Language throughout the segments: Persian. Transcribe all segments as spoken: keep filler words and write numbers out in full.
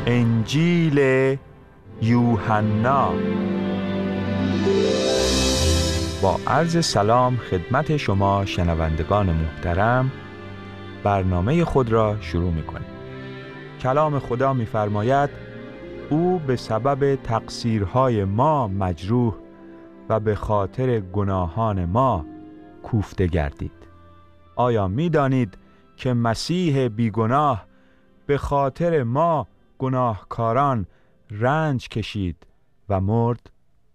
انجیل یوحنا. با عرض سلام خدمت شما شنوندگان محترم، برنامه خود را شروع می‌کنیم. کلام خدا می‌فرماید او به سبب تقصیرهای ما مجروح و به خاطر گناهان ما کوفته گردید. آیا می‌دانید که مسیح بیگناه به خاطر ما گناهکاران رنج کشید و مرد؟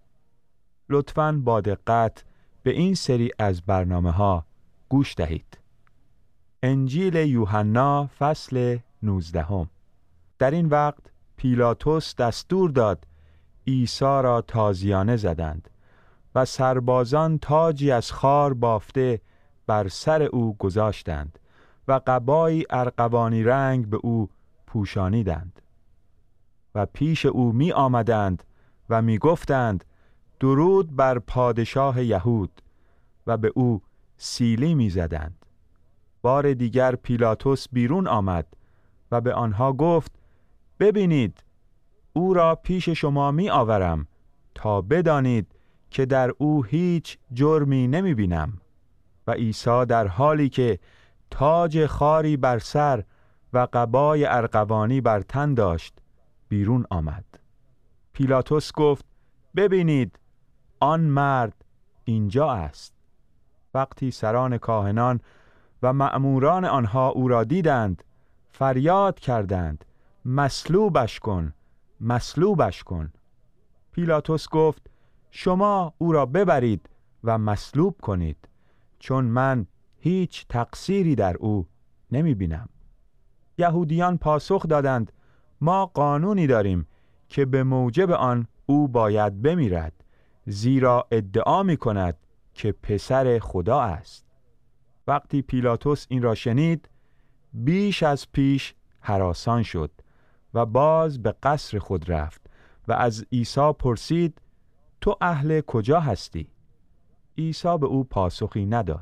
لطفاً با دقت به این سری از برنامه‌ها گوش دهید. انجیل یوحنا فصل نوزدهم. در این وقت پیلاطس دستور داد عیسی را تازیانه زدند و سربازان تاجی از خار بافته بر سر او گذاشتند و قبایی ارغوانی رنگ به او پوشانیدند و پیش او می آمدند و می گفتند درود بر پادشاه یهود و به او سیلی می زدند. بار دیگر پیلاطس بیرون آمد و به آنها گفت ببینید او را پیش شما می آورم تا بدانید که در او هیچ جرمی نمی بینم. و عیسی در حالی که تاج خاری بر سر و قبای ارغوانی بر تن داشت بیرون آمد. پیلاطس گفت ببینید آن مرد اینجا است. وقتی سران کاهنان و مأموران آنها او را دیدند فریاد کردند مصلوبش کن، مصلوبش کن. پیلاطس گفت شما او را ببرید و مصلوب کنید، چون من هیچ تقصیری در او نمی بینم. یهودیان پاسخ دادند ما قانونی داریم که به موجب آن او باید بمیرد، زیرا ادعا می کند که پسر خدا است. وقتی پیلاطس این را شنید بیش از پیش هراسان شد و باز به قصر خود رفت و از عیسی پرسید تو اهل کجا هستی؟ عیسی به او پاسخی نداد.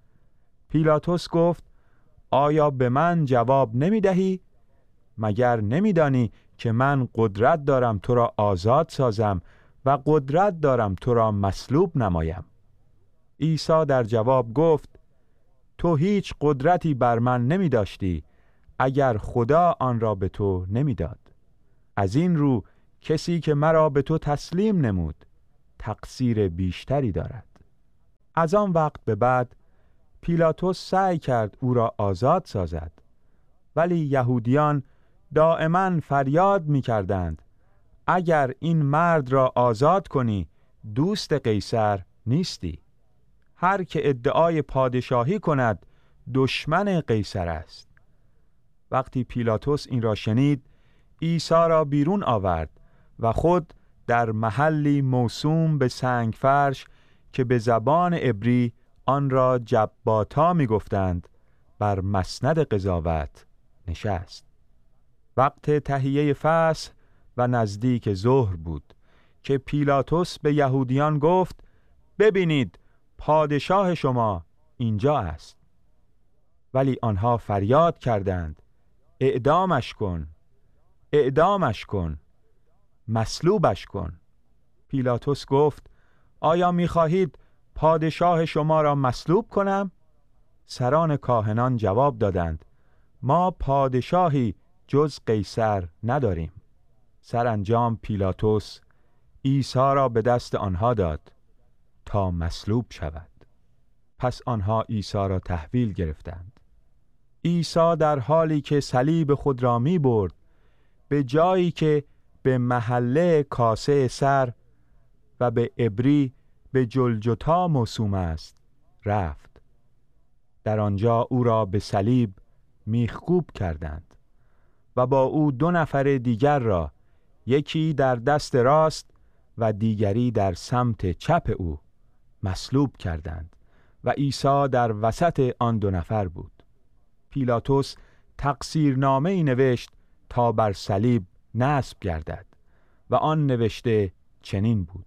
پیلاطس گفت آیا به من جواب نمی دهی؟ مگر نمی دانی که من قدرت دارم تو را آزاد سازم و قدرت دارم تو را مصلوب نمایم؟ عیسی در جواب گفت تو هیچ قدرتی بر من نمی داشتی اگر خدا آن را به تو نمی داد. از این رو کسی که مرا به تو تسلیم نمود تقصیر بیشتری دارد. از آن وقت به بعد پیلاطس سعی کرد او را آزاد سازد، ولی یهودیان دائما فریاد می کردند اگر این مرد را آزاد کنی دوست قیصر نیستی. هر که ادعای پادشاهی کند دشمن قیصر است. وقتی پیلاطس این را شنید عیسی را بیرون آورد و خود در محلی موسوم به سنگ فرش که به زبان عبری آن را جباتا می گفتند بر مسند قضاوت نشست. وقت تهیه فصح و نزدیک ظهر بود که پیلاطس به یهودیان گفت ببینید پادشاه شما اینجا است. ولی آنها فریاد کردند اعدامش کن، اعدامش کن، مصلوبش کن. پیلاطس گفت آیا می‌خواهید پادشاه شما را مصلوب کنم؟ سران کاهنان جواب دادند ما پادشاهی جز قیصر نداریم. سرانجام پیلاطس عیسی را به دست آنها داد تا مصلوب شود. پس آنها عیسی را تحویل گرفتند. عیسی در حالی که صلیب خود را می برد به جایی که به محله کاسه سر و به عبری به جلجتا موسوم است رفت. در آنجا او را به صلیب میخکوب کردند و با او دو نفر دیگر را، یکی در دست راست و دیگری در سمت چپ او مصلوب کردند و عیسی در وسط آن دو نفر بود. پیلاطس تقصیرنامه‌ای نوشت تا بر صلیب نصب گردد و آن نوشته چنین بود: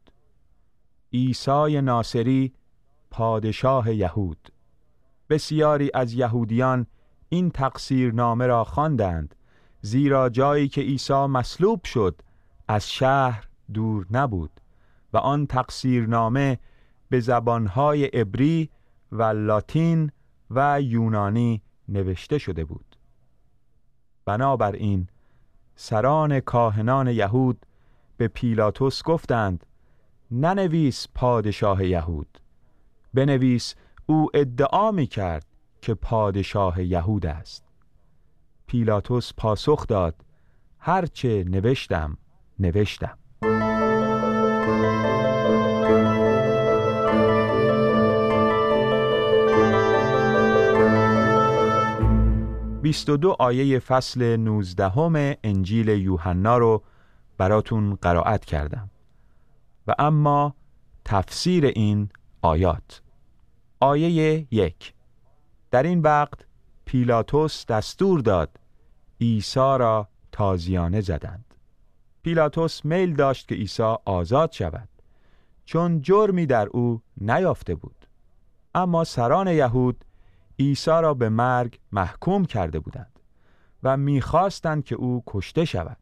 عیسی ناصری پادشاه یهود. بسیاری از یهودیان این تقصیرنامه را خواندند زیرا جایی که عیسی مصلوب شد از شهر دور نبود و آن تقصیرنامه به زبانهای عبری و لاتین و یونانی نوشته شده بود. بنابراین سران کاهنان یهود به پیلاطس گفتند ننویس پادشاه یهود، بنویس او ادعا می کرد که پادشاه یهود است. پیلاطس پاسخ داد هرچه نوشتم نوشتم. بیست و دو آیه فصل نوزدهم انجیل یوحنا رو براتون قرائت کردم و اما تفسیر این آیات. آیه یک: در این وقت پیلاطس دستور داد عیسی را تازیانه زدند. پیلاطس میل داشت که عیسی آزاد شود چون جرمی در او نیافته بود، اما سران یهود عیسی را به مرگ محکوم کرده بودند و می‌خواستند که او کشته شود.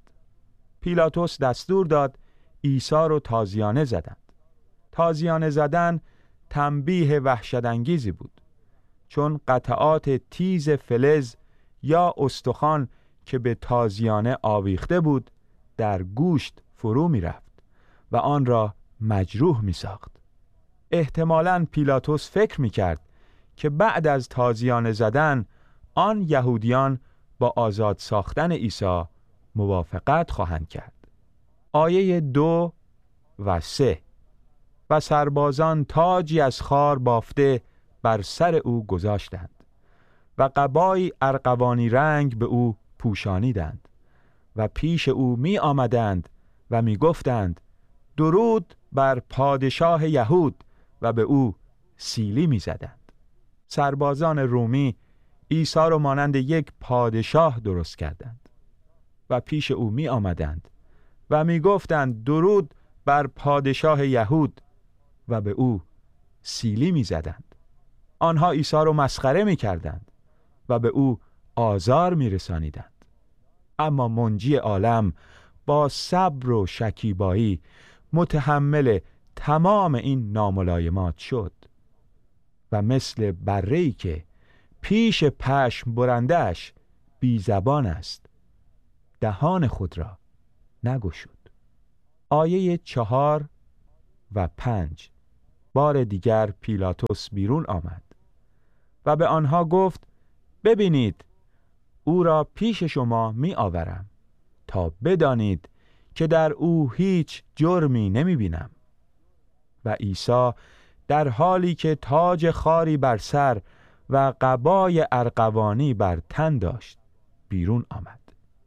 پیلاطس دستور داد عیسی را تازیانه زدند. تازیانه زدن تنبیه وحشت‌انگیزی بود، چون قطعات تیز فلز یا استخوان که به تازیانه آویخته بود در گوشت فرو می رفت و آن را مجروح می ساخت. احتمالاً پیلاطس فکر می کرد که بعد از تازیانه زدن آن یهودیان با آزاد ساختن عیسی موافقت خواهند کرد. آیه دو و سه: و سربازان تاجی از خار بافته بر سر او گذاشتند و قبایی ارغوانی رنگ به او پوشانیدند و پیش او می آمدند و می گفتند درود بر پادشاه یهود و به او سیلی می زدند. سربازان رومی عیسی را مانند یک پادشاه درست کردند و پیش او می آمدند و می گفتند درود بر پادشاه یهود و به او سیلی می زدند. آنها عیسی را مسخره می کردند و به او آزار می رسانیدند. اما منجی عالم با صبر و شکیبایی متحمل تمام این ناملایمات شد و مثل بره‌ای که پیش پشم برنده‌اش بی زبان است دهان خود را نگشود. آیه چهار و پنج: بار دیگر پیلاطس بیرون آمد و به آنها گفت ببینید او را پیش شما می آورم تا بدانید که در او هیچ جرمی نمی بینم. و عیسی در حالی که تاج خاری بر سر و قبای ارغوانی بر تن داشت بیرون آمد.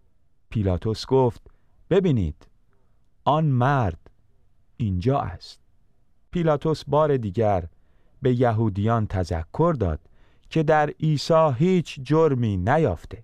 پیلاطس گفت ببینید آن مرد اینجا است. پیلاطس بار دیگر به یهودیان تذکر داد که در عیسی هیچ جرمی نیافته.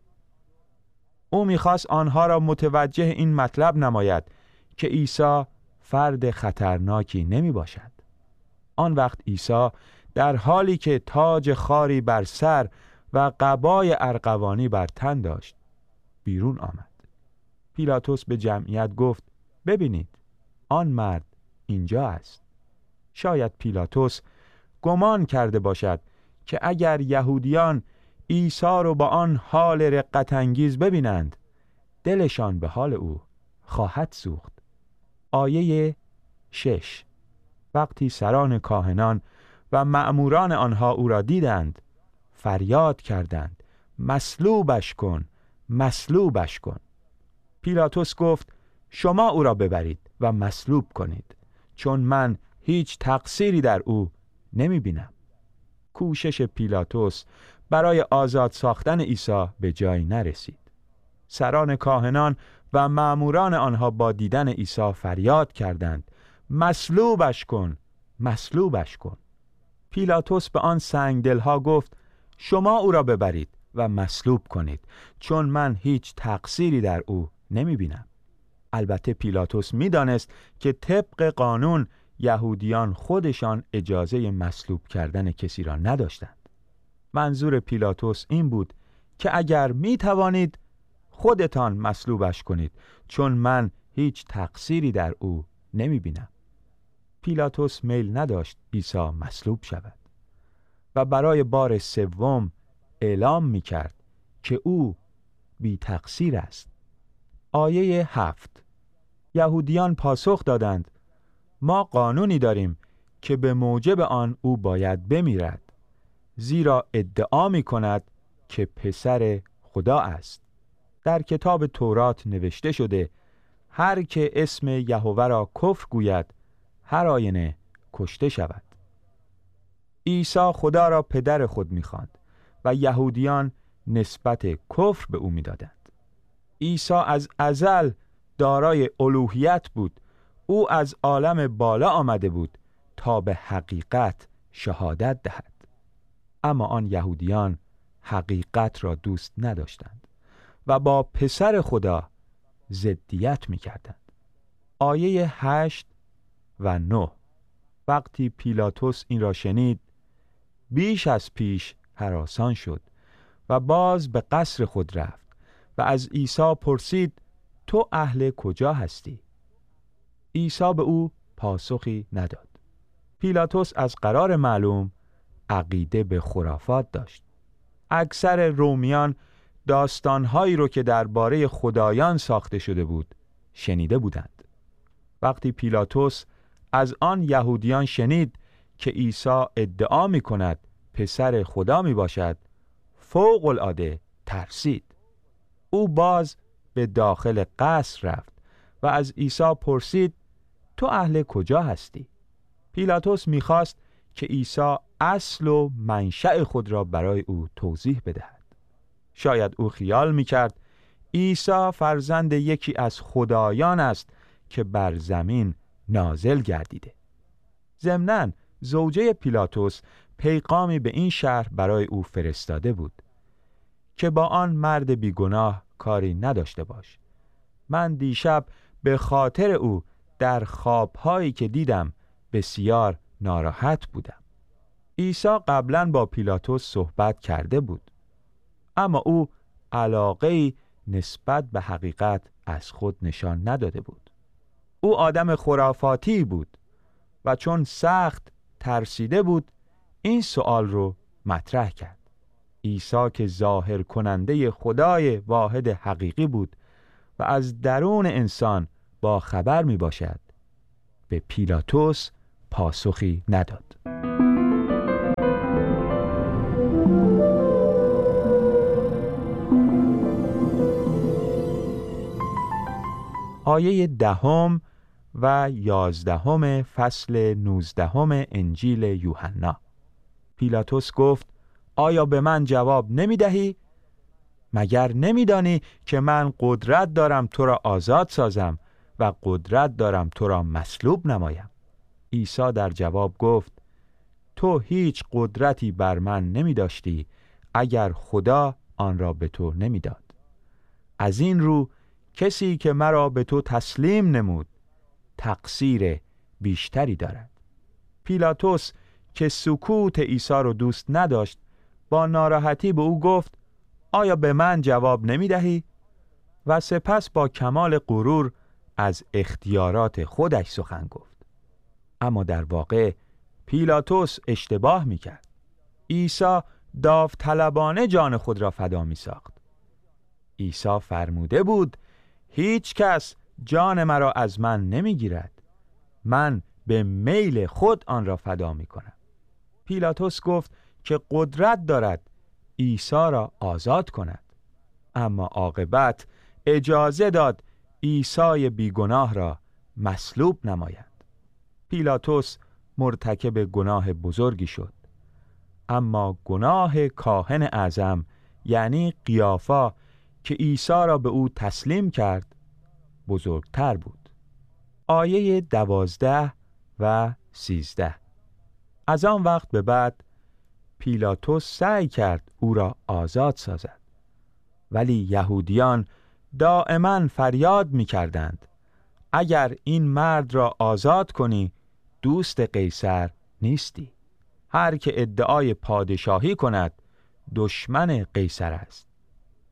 او می‌خواست آنها را متوجه این مطلب نماید که عیسی فرد خطرناکی نمی باشد. آن وقت عیسی در حالی که تاج خاری بر سر و قبای ارغوانی بر تن داشت بیرون آمد. پیلاطس به جمعیت گفت ببینید آن مرد اینجا است. شاید پیلاطس گمان کرده باشد که اگر یهودیان عیسی را با آن حال رقت انگیز ببینند دلشان به حال او خواهد سوخت. آیه شش: وقتی سران کاهنان و مأموران آنها او را دیدند فریاد کردند مصلوبش کن، مصلوبش کن. پیلاطس گفت شما او را ببرید و مصلوب کنید، چون من هیچ تقصیری در او نمی بینم. کوشش پیلاطس برای آزاد ساختن عیسی به جای نرسید. سران کاهنان و مأموران آنها با دیدن عیسی فریاد کردند مصلوبش کن، مصلوبش کن. پیلاطس به آن سنگدلها گفت شما او را ببرید و مصلوب کنید، چون من هیچ تقصیری در او نمی بینم. البته پیلاطس می دانست که طبق قانون یهودیان خودشان اجازه مصلوب کردن کسی را نداشتند. منظور پیلاطس این بود که اگر می توانید خودتان مصلوبش کنید، چون من هیچ تقصیری در او نمی بینم. پیلاتوس میل نداشت عیسی مصلوب شود و برای بار سوم اعلام می کرد که او بی تقصیر است. آیه هفت: یهودیان پاسخ دادند: ما قانونی داریم که به موجب آن او باید بمیرد، زیرا ادعا می کند که پسر خدا است. در کتاب تورات نوشته شده هر که اسم یهوه را کفر گوید هر آینه کشته شود. عیسی خدا را پدر خود می خواند و یهودیان نسبت کفر به او می دادند. عیسی از ازل دارای الوهیت بود. او از عالم بالا آمده بود تا به حقیقت شهادت دهد. اما آن یهودیان حقیقت را دوست نداشتند و با پسر خدا ضدیت می کردند. آیه هشت و نه: وقتی پیلاتوس این را شنید بیش از پیش هراسان شد و باز به قصر خود رفت و از عیسی پرسید: تو اهل کجا هستی؟ عیسی به او پاسخی نداد. پیلاتوس از قرار معلوم عقیده به خرافات داشت. اکثر رومیان داستانهایی رو که درباره خدایان ساخته شده بود شنیده بودند. وقتی پیلاتوس از آن یهودیان شنید که عیسی ادعا می کند پسر خدا می باشد، فوق العاده ترسید. او باز به داخل قصر رفت و از عیسی پرسید: تو اهل کجا هستی؟ پیلاتوس می خواست که عیسی اصل و منشأ خود را برای او توضیح بدهد. شاید او خیال می کرد عیسی فرزند یکی از خدایان است که بر زمین نازل گردیده. ضمناً زوجه پیلاتوس پیغامی به این شهر برای او فرستاده بود که با آن مرد بیگناه کاری نداشته باش. من دیشب به خاطر او در خوابهایی که دیدم بسیار ناراحت بودم. عیسی قبلاً با پیلاتوس صحبت کرده بود، اما او علاقه‌ای نسبت به حقیقت از خود نشان نداده بود. او آدم خرافاتی بود و چون سخت ترسیده بود این سوال رو مطرح کرد. عیسی که ظاهر کننده خدای واحد حقیقی بود و از درون انسان با خبر می باشد، به پیلاتوس پاسخی نداد. آیه دهم و یازدهم فصل نوزدهم انجیل یوحنا. پیلاتوس گفت: آیا به من جواب نمی دهی؟ مگر نمی دانی که من قدرت دارم تو را آزاد سازم و قدرت دارم تو را مصلوب نمایم؟ عیسی در جواب گفت: تو هیچ قدرتی بر من نمی داشتی اگر خدا آن را به تو نمی داد. از این رو کسی که مرا به تو تسلیم نمود تقصیر بیشتری دارد. پیلاتوس که سکوت عیسی را دوست نداشت با ناراحتی به او گفت: آیا به من جواب نمی دهی؟ و سپس با کمال غرور از اختیارات خودش سخن گفت. اما در واقع پیلاتوس اشتباه می کرد. عیسی داوطلبانه جان خود را فدا می ساخت. عیسی فرموده بود: هیچ کس جان مرا از من نمی گیرد، من به میل خود آن را فدا می کنم. پیلاتوس گفت که قدرت دارد عیسی را آزاد کند، اما عاقبت اجازه داد عیسی بیگناه را مصلوب نمایند. پیلاتوس مرتکب گناه بزرگی شد، اما گناه کاهن اعظم یعنی قیافا که عیسی را به او تسلیم کرد بزرگتر بود. آیه دوازده و سیزده. از آن وقت به بعد پیلاتوس سعی کرد او را آزاد سازد، ولی یهودیان دائما فریاد می کردند: اگر این مرد را آزاد کنی دوست قیصر نیستی. هر که ادعای پادشاهی کند دشمن قیصر است.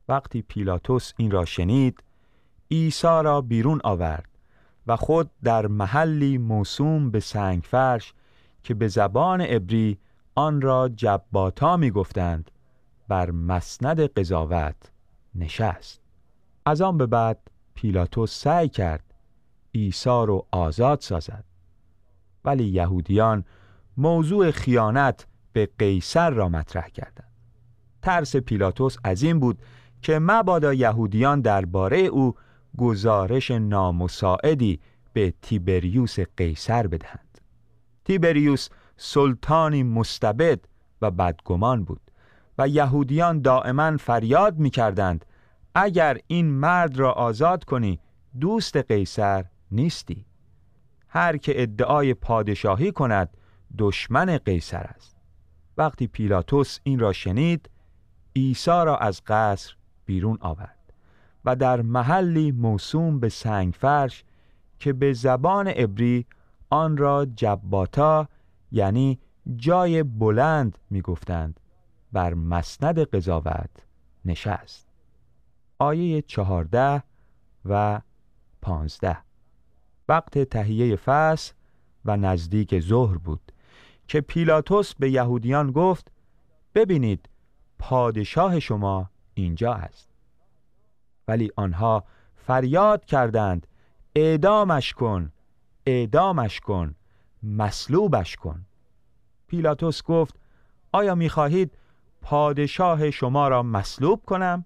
وقتی پیلاطس این را شنید، عیسی را بیرون آورد و خود در محلی موسوم به سنگفرش که به زبان عبری آن را جباتا می گفتند بر مسند قضاوت نشست. از آن به بعد پیلاطس سعی کرد عیسی را آزاد سازد، ولی یهودیان موضوع خیانت به قیصر را مطرح کردند. ترس پیلاطس از این بود که مبادا یهودیان درباره او گزارش نامساعدی به تیبریوس قیصر بدهند. تیبریوس سلطانی مستبد و بدگمان بود و یهودیان دائما فریاد می کردند اگر این مرد را آزاد کنی دوست قیصر نیستی. هر که ادعای پادشاهی کند دشمن قیصر است. وقتی پیلاطس این را شنید، عیسی را از قصر بیرون آورد و در محلی موسوم به سنگفرش که به زبان عبری آن را جباتا یعنی جای بلند می گفتند بر مسند قضاوت نشست. آیه چهارده و پانزده. وقت تهیه فصل و نزدیک ظهر بود که پیلاطس به یهودیان گفت ببینید پادشاه شما اینجا است. ولی آنها فریاد کردند اعدامش کن، اعدامش کن، مصلوبش کن. پیلاطس گفت آیا می‌خواهید پادشاه شما را مصلوب کنم؟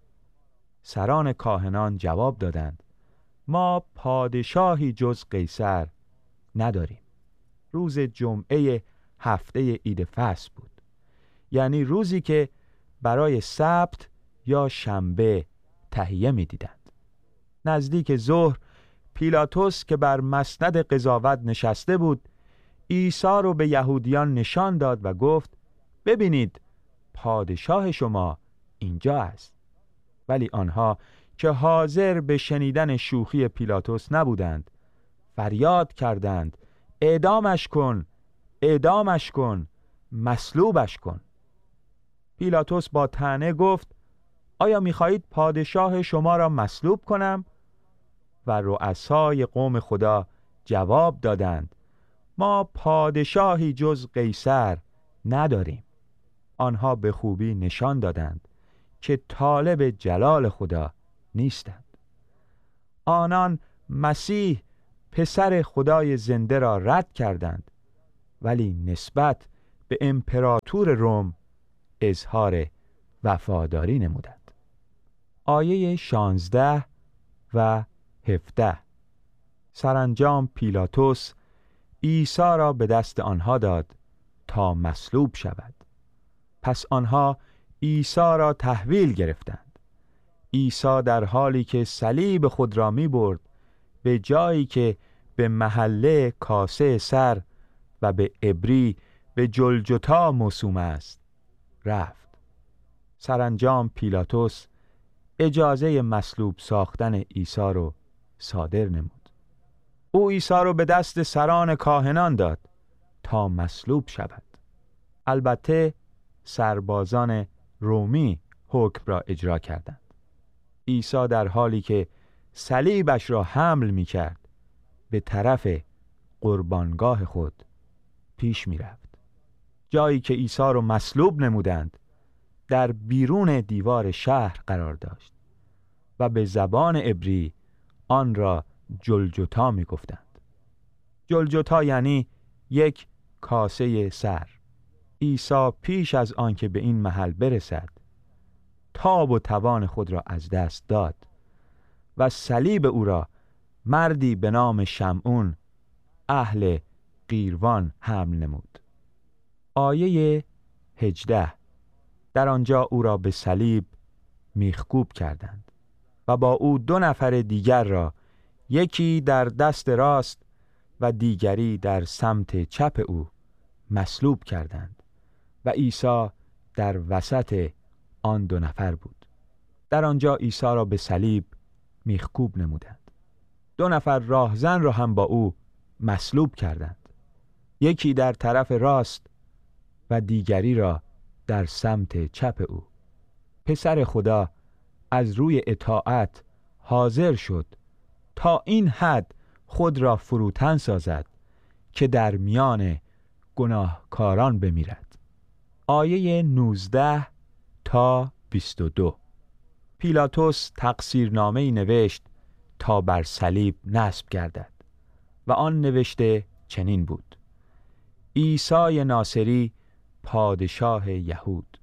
سران کاهنان جواب دادند ما پادشاهی جز قیصر نداریم. روز جمعه هفته عید فصح بود، یعنی روزی که برای سبت یا شنبه تهیه می دیدند. نزدیک ظهر پیلاطس که بر مسند قضاوت نشسته بود عیسی رو به یهودیان نشان داد و گفت ببینید پادشاه شما اینجا است. ولی آنها که حاضر به شنیدن شوخی پیلاطس نبودند فریاد کردند اعدامش کن، اعدامش کن، مصلوبش کن. پیلاطس با طعنه گفت آیا می‌خواهید پادشاه شما را مصلوب کنم؟ و رؤسای قوم خدا جواب دادند ما پادشاهی جز قیصر نداریم. آنها به خوبی نشان دادند که طالب جلال خدا نیستند. آنان مسیح پسر خدای زنده را رد کردند، ولی نسبت به امپراتور روم اظهار وفاداری نمودند. آیه شانزده و هفده. سرانجام پیلاطس عیسی را به دست آنها داد تا مصلوب شود. پس آنها عیسی را تحویل گرفتند. عیسی در حالی که صلیب خود را می برد به جایی که به محله کاسه سر و به عبری به جلجتا موسوم است رفت. سرانجام پیلاطس اجازه مصلوب ساختن عیسی را صادر نمود. او عیسی را به دست سران کاهنان داد تا مصلوب شود. البته سربازان رومی حکم را اجرا کردند. عیسی در حالی که صلیبش را حمل می کرد به طرف قربانگاه خود پیش می رفت. جایی که عیسی را مصلوب نمودند در بیرون دیوار شهر قرار داشت و به زبان عبری آن را جلجتا می گفتند. جلجتا یعنی یک کاسه سر. عیسی پیش از آنکه به این محل برسد تاب و توان خود را از دست داد و صلیب او را مردی به نام شمعون اهل قیروان حمل نمود. آیه هجده. در آنجا او را به صلیب میخکوب کردند و با او دو نفر دیگر را، یکی در دست راست و دیگری در سمت چپ او، مصلوب کردند و عیسی در وسط آن دو نفر بود. در آنجا عیسی را به صلیب میخکوب نمودند. دو نفر راهزن را هم با او مصلوب کردند، یکی در طرف راست و دیگری را در سمت چپ او. پسر خدا از روی اطاعت حاضر شد تا این حد خود را فروتن سازد که در میان گناهکاران بمیرد. آیه نوزده تا بیست و دو. پیلاطس تقصیرنامه‌ای نوشت تا بر صلیب نصب گردد و آن نوشته چنین بود: عیسی ناصری پادشاه یهود.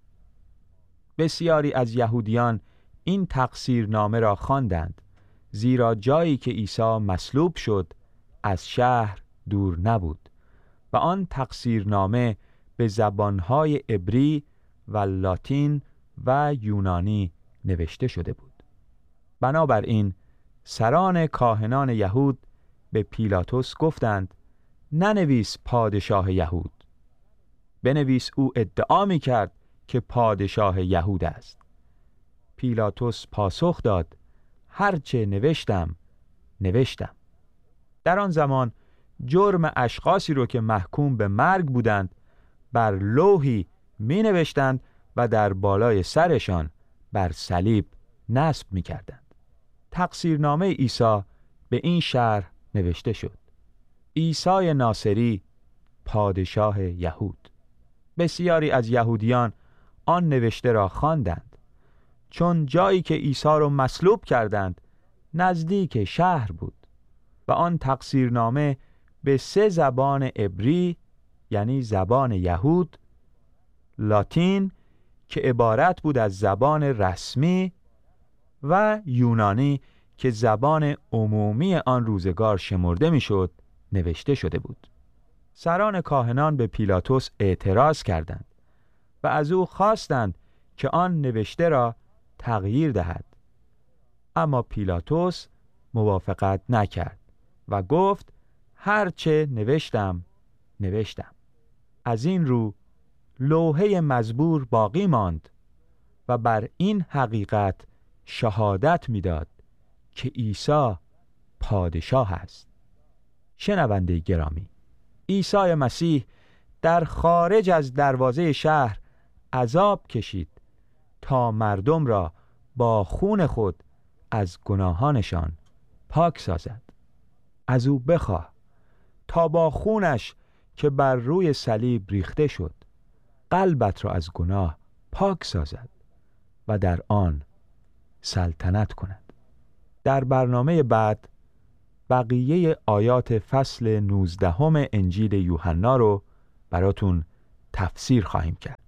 بسیاری از یهودیان این تقصیرنامه را خواندند، زیرا جایی که عیسی مصلوب شد از شهر دور نبود و آن تقصیرنامه به زبانهای عبری و لاتین و یونانی نوشته شده بود. بنابراین سران کاهنان یهود به پیلاطس گفتند: ننویس پادشاه یهود، بنویس او ادعا می کرد که پادشاه یهود است. پیلاطس پاسخ داد: هرچه نوشتم نوشتم. در آن زمان جرم اشخاصی رو که محکوم به مرگ بودند بر لوحی می نوشتند و در بالای سرشان بر صلیب نصب می کردند. تقصیرنامه عیسی به این شرح نوشته شد: عیسی ناصری پادشاه یهود. بسیاری از یهودیان آن نوشته را خواندند، چون جایی که عیسی را مصلوب کردند نزدیک شهر بود و آن تقصیرنامه به سه زبان عبری یعنی زبان یهود، لاتین که عبارت بود از زبان رسمی و یونانی که زبان عمومی آن روزگار شمرده میشد نوشته شده بود. سران کاهنان به پیلاطس اعتراض کردند و از او خواستند که آن نوشته را تغییر دهد، اما پیلاطس موافقت نکرد و گفت: هرچه نوشتم نوشتم. از این رو لوحه مزبور باقی ماند و بر این حقیقت شهادت میداد که عیسی پادشاه است. شنونده گرامی، عیسی مسیح در خارج از دروازه شهر عذاب کشید تا مردم را با خون خود از گناهانشان پاک سازد. از او بخواه تا با خونش که بر روی صلیب ریخته شد قلبت را از گناه پاک سازد و در آن سلطنت کند. در برنامه بعد بقیه آیات فصل نوزدهم انجیل یوحنا رو براتون تفسیر خواهیم کرد.